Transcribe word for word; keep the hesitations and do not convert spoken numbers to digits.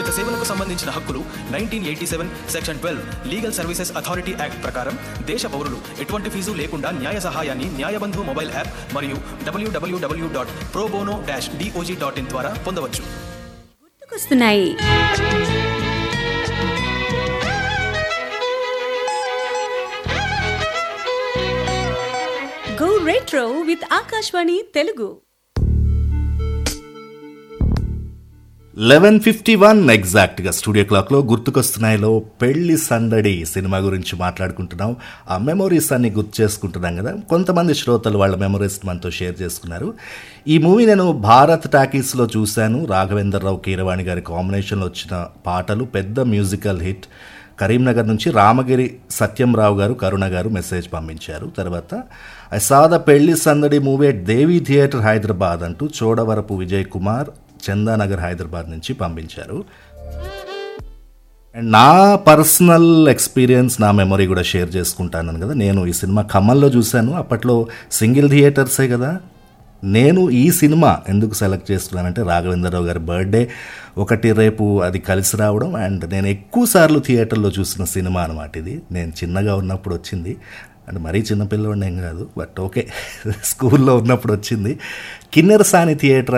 సామాజిక సేవలకు సంబంధించిన హక్కులు nineteen eighty seven section twelve legal services authority act ప్రకారం దేశ పౌరులు ఎటువంటి ఫీజు లేకుండా న్యాయ సహాయాన్ని న్యాయబంధు మొబైల్ యాప్ మరియు డబ్ల్యూడబ్ల్యూడబ్ల్యూ dot pro bono dash DOJ dot in ద్వారా పొందవచ్చు. గుర్తుకొస్తున్నాయి. Go retro with Akashvani Telugu. Eleven fifty one ఎగ్జాక్ట్గా స్టూడియో క్లాక్లో గుర్తుకొస్తున్నాయిలో పెళ్లి సందడి సినిమా గురించి మాట్లాడుకుంటున్నాం. ఆ మెమొరీస్ అన్ని గుర్తు చేసుకుంటున్నాం కదా. కొంతమంది శ్రోతలు వాళ్ళ మెమొరీస్ మనతో షేర్ చేసుకున్నారు. ఈ మూవీ నేను భారత్ టాకీస్లో చూశాను. రాఘవేంద్రరావు కీరవాణి గారి కాంబినేషన్లో వచ్చిన పాటలు పెద్ద మ్యూజికల్ హిట్. కరీంనగర్ నుంచి రామగిరి సత్యంరావు గారు కరుణ గారు మెసేజ్ పంపించారు. తర్వాత ఐ సా ద పెళ్లి సందడి movie at Devi theatre Hyderabad అంటూ చోడవరపు విజయ్ కుమార్ చందానగర్ హైదరాబాద్ నుంచి పంపించారు. అండ్ నా పర్సనల్ ఎక్స్పీరియన్స్, నా మెమొరీ కూడా షేర్ చేసుకుంటాను కదా. నేను ఈ సినిమా ఖమ్మంలో చూశాను. అప్పట్లో సింగిల్ థియేటర్సే కదా. నేను ఈ సినిమా ఎందుకు సెలెక్ట్ చేసుకున్నానంటే రాఘవేంద్రరావు గారి బర్త్డే ఒకటి రేపు అది కలిసి రావడం. అండ్ నేను ఎక్కువ సార్లు థియేటర్లో చూసిన సినిమా అనమాట ఇది. నేను చిన్నగా ఉన్నప్పుడు వచ్చింది. అంటే మరీ చిన్నపిల్లవాడిని ఏం కాదు, బట్ ఓకే స్కూల్లో ఉన్నప్పుడు వచ్చింది. కిన్నెరసాని థియేటర్